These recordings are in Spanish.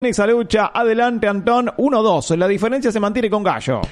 Esa lucha, adelante Antón, 1-2, la diferencia se mantiene con Gallo.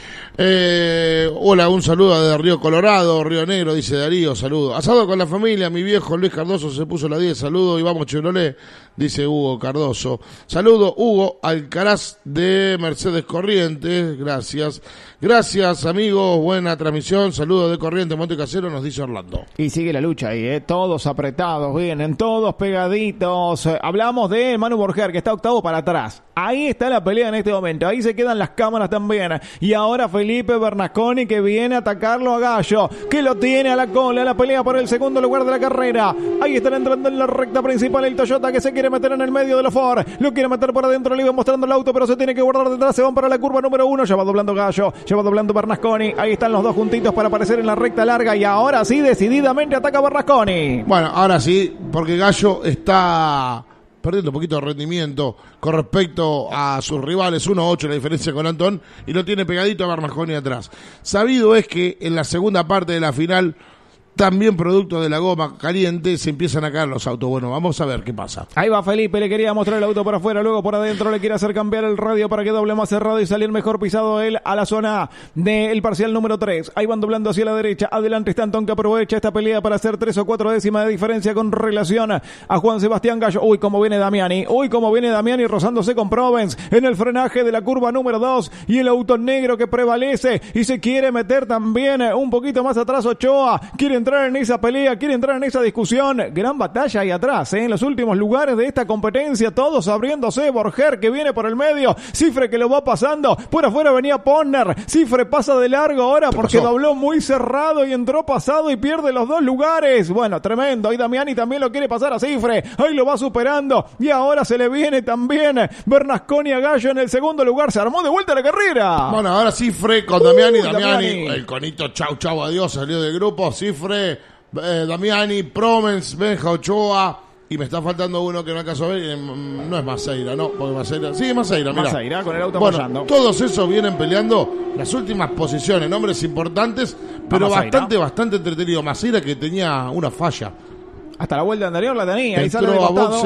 Hola, un saludo de Río Colorado, Río Negro, dice Darío, saludo. Asado con la familia, mi viejo Luis Cardoso se puso la 10, saludo, y vamos Chevrolet, dice Hugo Cardoso. Saludo, Hugo Alcaraz de Mercedes Corrientes, gracias. Gracias, amigos, buena transmisión, saludo de Corrientes, Monte Casero, nos dice Orlando. Y sigue la lucha ahí, todos apretados, vienen todos pegaditos. Hablamos de Manu Borger, que está octavo para atrás. Ahí está la pelea en este momento, ahí se quedan las cámaras también. Y ahora Felipe Bernasconi, que viene a atacarlo a Gallo, que lo tiene a la cola, la pelea por el segundo lugar de la carrera. Ahí están entrando en la recta principal el Toyota, que se quiere meter en el medio de los Ford, lo quiere meter por adentro, le iba mostrando el auto, pero se tiene que guardar detrás, se van para la curva número 1, ya va doblando Gallo, ya va doblando Bernasconi, ahí están los dos juntitos para aparecer en la recta larga, y ahora sí, decididamente ataca Bernasconi. Bueno, ahora sí, porque Gallo está perdiendo un poquito de rendimiento con respecto a sus rivales, 1-8 la diferencia con Antón, y lo tiene pegadito a Bernasconi atrás. Sabido es que en la segunda parte de la final, también producto de la goma caliente, se empiezan a caer los autos. Bueno, vamos a ver qué pasa. Ahí va Felipe, le quería mostrar el auto por afuera, luego por adentro le quiere hacer cambiar el radio para que doble más cerrado y salir mejor pisado él a la zona del parcial número 3. Ahí van doblando hacia la derecha, adelante está Antón, que aprovecha esta pelea para hacer 3 o 4 décimas de diferencia con relación a Juan Sebastián Gallo. Uy, cómo viene Damiani, rozándose con Provence en el frenaje de la curva número 2, y el auto negro que prevalece y se quiere meter también un poquito más atrás Ochoa, quiere entrar en esa pelea, quiere entrar en esa discusión. Gran batalla ahí atrás, en los últimos lugares de esta competencia, todos abriéndose. Borger, que viene por el medio, Cifre, que lo va pasando, por afuera venía Ponner, Cifre pasa de largo ahora porque dobló muy cerrado y entró pasado y pierde los dos lugares. Bueno, tremendo, ahí Damiani también lo quiere pasar a Cifre, ahí lo va superando, y ahora se le viene también Bernasconi a Gallo en el segundo lugar, se armó de vuelta la carrera. Bueno, ahora Cifre con Damiani, el conito, chau, adiós, salió del grupo, Cifre, Damiani, Provence, Benja, Ochoa, y me está faltando uno que no alcanzo a ver, no es Maceira, no, porque Maceira, sí, Maceira, mirá. Maceira con el auto fallando. Todos esos vienen peleando las últimas posiciones, nombres importantes, pero bastante entretenido. Maceira, que tenía una falla. Hasta la vuelta anterior la tenía. Entró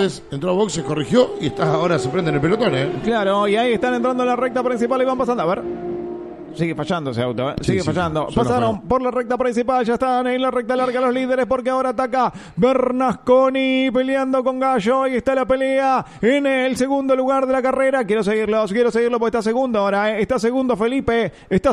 a boxes, corrigió y ahora se prende en el pelotón, Claro, y ahí están entrando en la recta principal y van pasando, a ver. Sigue fallando ese auto, sigue fallando. Pasaron por la recta principal, ya están en la recta larga los líderes, porque ahora ataca Bernasconi peleando con Gallo. Y está la pelea en el segundo lugar de la carrera. Quiero seguirlo porque está segundo ahora, Está segundo Felipe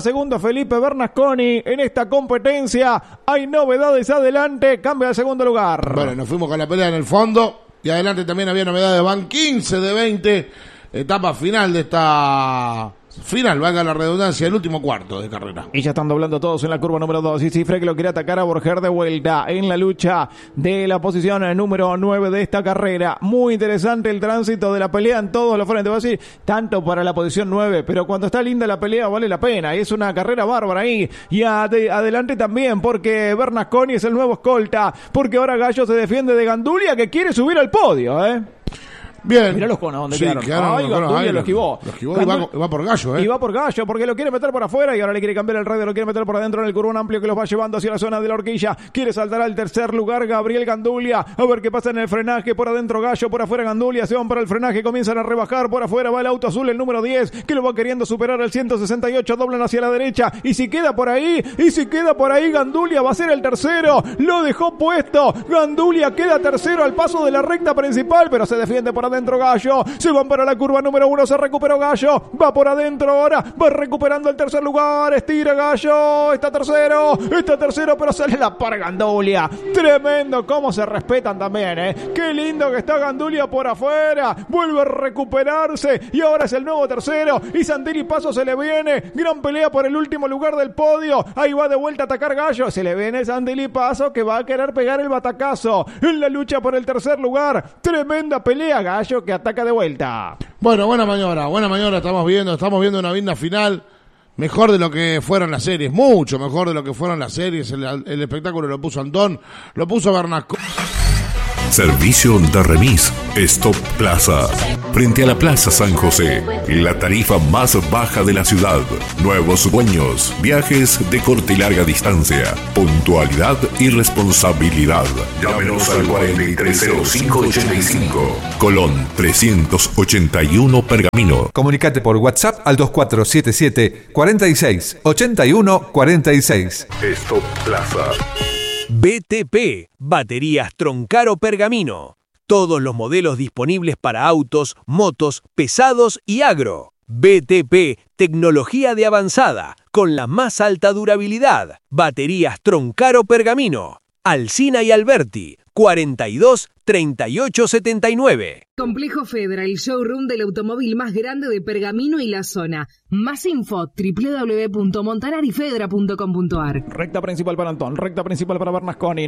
Bernasconi en esta competencia. Hay novedades adelante, cambia de segundo lugar. Bueno, nos fuimos con la pelea en el fondo y adelante también había novedades. Van 15 de 20, etapa final de esta... valga la redundancia, el último cuarto de carrera. Y ya están doblando todos en la curva número 2. Y Cifre, que lo quiere atacar a Borger de vuelta en la lucha de la posición número 9 de esta carrera. Muy interesante el tránsito de la pelea en todos los frentes. Voy a decir, tanto para la posición 9, pero cuando está linda la pelea vale la pena. Y es una carrera bárbara ahí. Y adelante también, porque Bernasconi es el nuevo escolta. Porque ahora Gallo se defiende de Gandulia, que quiere subir al podio, Bien. Mirá los conos donde quedaron. Ay, Gandulia lo esquivó. Y va por Gallo, Y va por Gallo, porque lo quiere meter por afuera y ahora le quiere cambiar el radio, lo quiere meter por adentro en el curvón amplio que los va llevando hacia la zona de la horquilla. Quiere saltar al tercer lugar Gabriel Gandulia. A ver qué pasa en el frenaje. Por adentro Gallo, por afuera Gandulia. Se van para el frenaje, comienzan a rebajar. Por afuera va el auto azul, el número 10, que lo va queriendo superar al 168. Doblan hacia la derecha. Y si queda por ahí, Gandulia va a ser el tercero. Lo dejó puesto. Gandulia queda tercero al paso de la recta principal, pero se defiende por adentro Gallo, se van para la curva número 1, se recuperó Gallo, va por adentro ahora, va recuperando el tercer lugar, estira Gallo, está tercero, pero sale la par Gandulia. Tremendo cómo se respetan también, qué lindo que está Gandulia por afuera, vuelve a recuperarse y ahora es el nuevo tercero, y Santini Paso se le viene, gran pelea por el último lugar del podio, ahí va de vuelta a atacar Gallo, se le viene Santini Paso, que va a querer pegar el batacazo en la lucha por el tercer lugar. Tremenda pelea, Gallo que ataca de vuelta. Bueno, buena maniobra, estamos viendo una linda final, mejor de lo que fueron las series, mucho mejor de lo que fueron las series. El espectáculo lo puso Antón, lo puso Bernasconi. Servicio de remis Stop Plaza. Frente a la Plaza San José, la tarifa más baja de la ciudad. Nuevos dueños, viajes de corta y larga distancia, puntualidad y responsabilidad. Llámenos al 430585, Colón 381 Pergamino. Comunicate por WhatsApp al 2477 46 81 46. Stop Plaza. BTP, baterías Troncaro Pergamino. Todos los modelos disponibles para autos, motos, pesados y agro. BTP, tecnología de avanzada, con la más alta durabilidad. Baterías Troncaro Pergamino. Alsina y Alberti, 42 38 79. Complejo Federal, el showroom del automóvil más grande de Pergamino y la zona. Más info, www.montanarifedra.com.ar. Recta principal para Antón, recta principal para Bernasconi,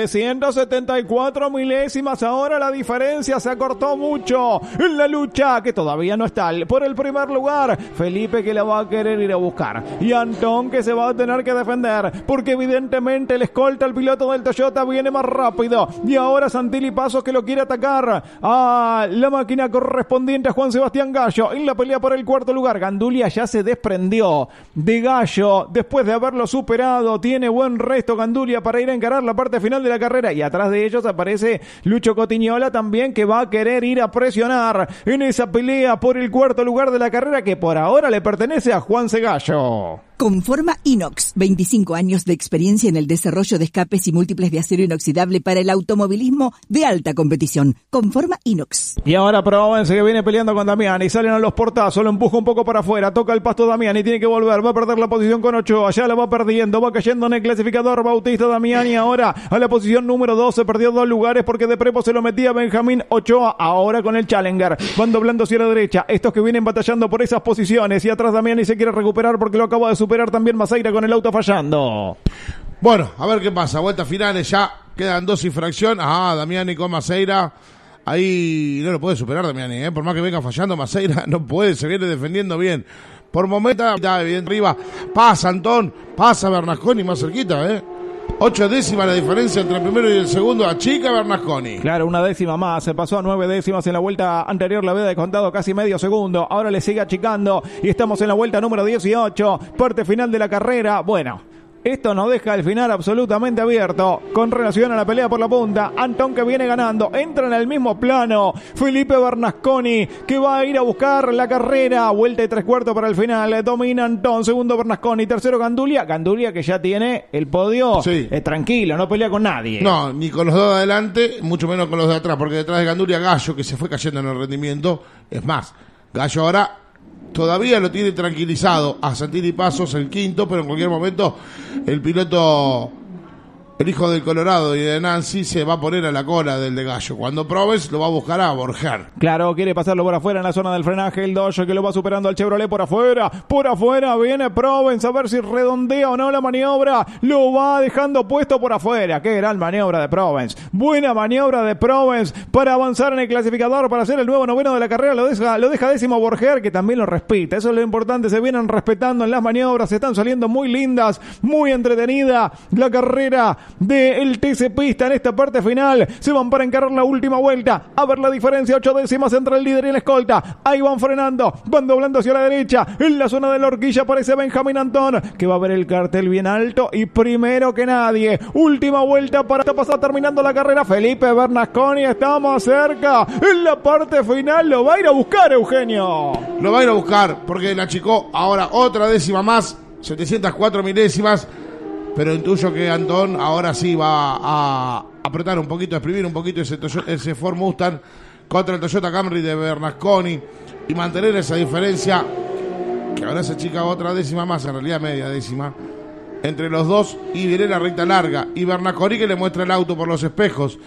974 milésimas, ahora la diferencia se acortó mucho en la lucha, que todavía no está por el primer lugar. Felipe, que la va a querer ir a buscar, y Antón, que se va a tener que defender, porque evidentemente el escolta, el piloto del Toyota, viene más rápido, y ahora Santilli Pasos, que lo quiere atacar a la máquina correspondiente a Juan Sebastián Gallo en la pelea por el cuarto lugar. Gandulia ya se desprendió de Gallo después de haberlo superado. Tiene buen resto Gandulia para ir a encarar la parte final de la carrera, y atrás de ellos aparece Lucho Cotiñola también, que va a querer ir a presionar en esa pelea por el cuarto lugar de la carrera, que por ahora le pertenece a Juan Gallo. Conforma Inox, 25 años de experiencia en el desarrollo de escapes y múltiples de acero inoxidable para el automovilismo de alta competición. Conforma Inox. Y ahora Provence, que viene peleando con Damiani, salen a los portazos, lo empuja un poco para afuera, toca el pasto Damiani, tiene que volver, va a perder la posición con Ochoa, ya la va perdiendo, va cayendo en el clasificador Bautista Damiani, ahora a la posición número 12, perdió 2 lugares porque de prepo se lo metía Benjamín Ochoa, ahora con el Challenger, van doblando hacia la derecha, estos que vienen batallando por esas posiciones, y atrás Damiani se quiere recuperar porque lo acaba de superar también Maceira con el auto fallando. Bueno, a ver qué pasa, vueltas finales, ya quedan 2 y fracción. Damiani con Maceira, ahí no lo puede superar Damiani, por más que venga fallando Maceira, no puede, se viene defendiendo bien. Por momento, está bien arriba, pasa Antón, pasa Bernasconi más cerquita, 8 décimas la diferencia entre el primero y el segundo, achica Bernasconi. Claro, 1 décima más, se pasó a 9 décimas en la vuelta anterior, la había descontado casi medio segundo, ahora le sigue achicando y estamos en la vuelta número 18, parte final de la carrera. Bueno, esto nos deja el final absolutamente abierto con relación a la pelea por la punta. Antón, que viene ganando, entra en el mismo plano Felipe Bernasconi, que va a ir a buscar la carrera, vuelta y 3/4 para el final, domina Antón, segundo Bernasconi, tercero Gandulia, que ya tiene el podio, sí. Tranquilo, no pelea con nadie. No, ni con los dos de adelante, mucho menos con los de atrás, porque detrás de Gandulia Gallo, que se fue cayendo en el rendimiento, es más, Gallo ahora todavía lo tiene tranquilizado a Santilli Pasos, el quinto, pero en cualquier momento el piloto, el hijo del Colorado y de Nancy, se va a poner a la cola del de Gallo. Cuando Provence lo va a buscar a Borjar. Claro, quiere pasarlo por afuera en la zona del frenaje, el Dodge, que lo va superando al Chevrolet por afuera viene Provence, a ver si redondea o no la maniobra, lo va dejando puesto por afuera. Qué gran maniobra de Provence, buena maniobra de Provence para avanzar en el clasificador, para ser el nuevo noveno de la carrera, lo deja décimo Borjar, que también lo respeta, eso es lo importante, se vienen respetando en las maniobras, están saliendo muy lindas, muy entretenida la carrera del TC Pista en esta parte final. Se van para encarar la última vuelta, a ver la diferencia, 8 décimas entre el líder y el escolta, ahí van frenando, van doblando hacia la derecha, en la zona de la horquilla aparece Benjamín Antón, que va a ver el cartel bien alto y primero que nadie, última vuelta para pasar terminando la carrera. Felipe Bernasconi está más cerca en la parte final, lo va a ir a buscar Eugenio, lo va a ir a buscar porque la achicó ahora otra décima más, 704 milésimas, pero intuyo que Antón ahora sí va a apretar un poquito, a exprimir un poquito ese Ford Mustang contra el Toyota Camry de Bernasconi y mantener esa diferencia, que ahora se achica otra décima más, en realidad media décima, entre los dos, y viene la recta larga, y Bernasconi, que le muestra el auto por los espejos,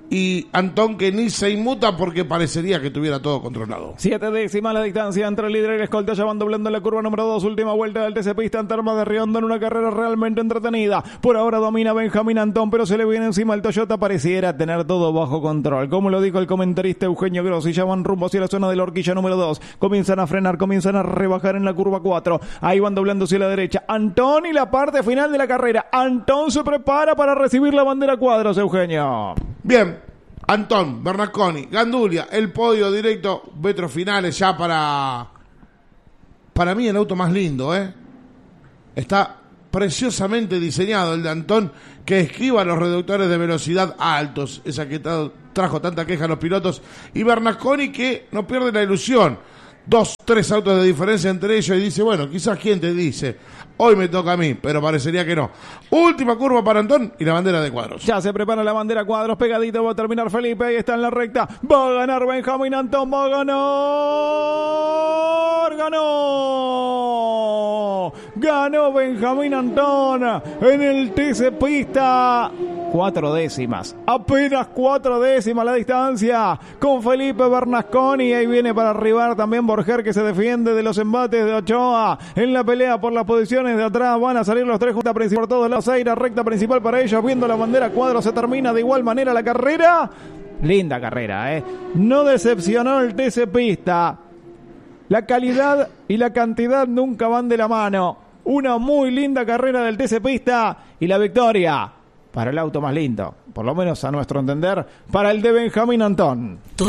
y Antón, que ni se inmuta porque parecería que tuviera todo controlado. 7 décimas la distancia entre el líder y el escolta, ya van doblando en la curva número 2, última vuelta del TC Pista en Termas de Riondo, en una carrera realmente entretenida. Por ahora domina Benjamín Antón, pero se le viene encima el Toyota, pareciera tener todo bajo control, como lo dijo el comentarista Eugenio Grossi. Ya van rumbo hacia la zona de la horquilla número 2, comienzan a frenar, comienzan a rebajar en la curva 4, ahí van doblando hacia la derecha, Antón, y la parte final de la carrera, Antón se prepara para recibir la bandera cuadros, Eugenio. Bien, Antón, Bernasconi, Gandulia, el podio directo, metros finales ya para mí el auto más lindo, Está preciosamente diseñado el de Antón, que esquiva los reductores de velocidad altos, esa que trajo tanta queja a los pilotos, y Bernasconi, que no pierde la ilusión, 2-3 autos de diferencia entre ellos, y dice, bueno, quizás quien te dice, hoy me toca a mí, pero parecería que no. Última curva para Antón y la bandera de Cuadros. Ya se prepara la bandera Cuadros, pegadito va a terminar Felipe, ahí está en la recta, va a ganar Benjamín Antón, va a ganar, ganó Benjamín Antón en el TC Pista. 4 décimas, apenas 4 décimas la distancia con Felipe Bernasconi. Ahí viene para arribar también Borger, que se defiende de los embates de Ochoa en la pelea por las posiciones de atrás. Van a salir los tres juntas principal por todos lados. Aira, recta principal para ellos, viendo la bandera Cuadros. Se termina de igual manera la carrera. Linda carrera, no decepcionó el TC Pista. La calidad y la cantidad nunca van de la mano. Una muy linda carrera del TC Pista y la victoria para el auto más lindo, por lo menos a nuestro entender, para el de Benjamín Antón.